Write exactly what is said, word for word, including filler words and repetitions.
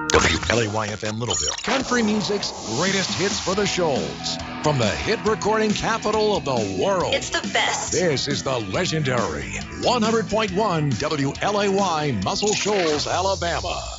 W L A Y F M Littleville. Country music's greatest hits for the shoals. From the hit recording capital of the world. It's the best. This is the legendary one hundred point one W L A Y Muscle Shoals, Alabama.